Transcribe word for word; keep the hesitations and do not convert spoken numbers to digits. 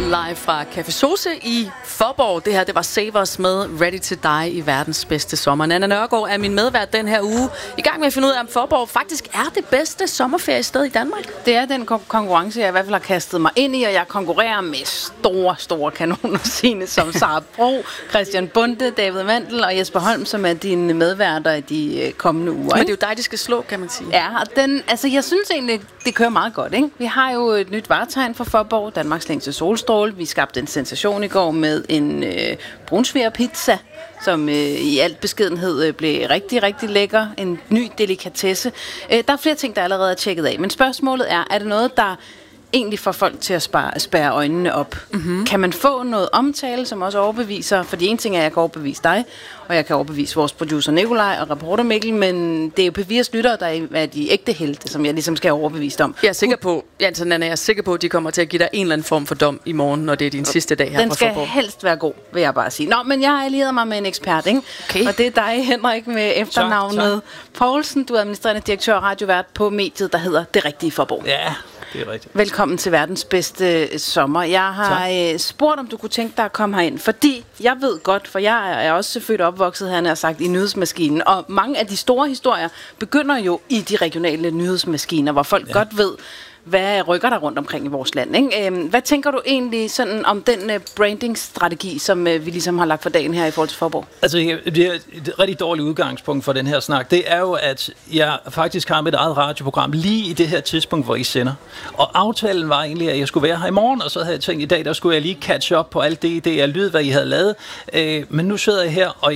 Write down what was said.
live fra Café Sose i Faaborg. Det her, det var Save Us med Ready to Die i verdens bedste sommer. Nanna Nørgaard er min medvært den her uge. I gang med at finde ud af, om Faaborg faktisk er det bedste sommerferiested i Danmark. Det er den kon- konkurrence, jeg i hvert fald har kastet mig ind i, og jeg konkurrerer med store, store kanoner sine som Sara Bro, Christian Bunde, David Mandel og Jesper Holm, som er dine medværter i de kommende uger. Men det er jo dig, de skal slå, kan man sige. Ja, og den, altså jeg synes egentlig, det kører meget godt, ikke? Vi har jo et nyt varetegn for Faaborg, Danmarks længste solstråle. Vi skabte en sensation i går med en øh, brunsvigerpizza, som øh, i alt beskedenhed øh, blev rigtig, rigtig lækker. En ny delikatesse. Øh, der er flere ting, der allerede er tjekket af. Men spørgsmålet er, er det noget, der egentlig får folk til at spare, spærre øjnene op? Mm-hmm. Kan man få noget omtale, som også overbeviser? Fordi en ting er, at jeg kan overbevise dig, og jeg kan overbevise vores producer Nikolaj og reporter Mikkel, men det er jo P fire's lyttere, der er de ægte helte, som jeg ligesom skal overbevise om. Jeg er sikker på, Jansen, Nanna, jeg er sikker på, at de kommer til at give dig en eller anden form for dom i morgen, når det er din sidste dag her. Den skal helst være god, vil jeg bare sige. Nå, men jeg har allieret mig med en ekspert, ikke? Okay. Og det er dig, Henrik, med efternavnet Poulsen. Du er administrerende direktør og radiovært på mediet, der hedder Det Rigtige Faaborg. Ja, det er rigtigt. Velkommen til verdens bedste sommer. Jeg har tak. spurgt, om du kunne tænke dig at komme herind, fordi jeg ved godt, for jeg er også født og opvokset, han har sagt, i nyhedsmaskinen, og mange af de store historier begynder jo i de regionale nyhedsmaskiner, hvor folk ja. godt ved, hvad rykker der rundt omkring i vores land, ikke? Hvad tænker du egentlig sådan om den uh, branding-strategi, som uh, vi ligesom har lagt for dagen her i forhold til Faaborg? Altså, det er et rigtig dårligt udgangspunkt for den her snak. Det er jo, at jeg faktisk har mit eget radioprogram lige i det her tidspunkt, hvor I sender. Og aftalen var egentlig, at jeg skulle være her i morgen, og så havde jeg tænkt, i dag, der skulle jeg lige catch up på alt det, det er lyd, hvad I havde lavet. Øh, men nu sidder jeg her, og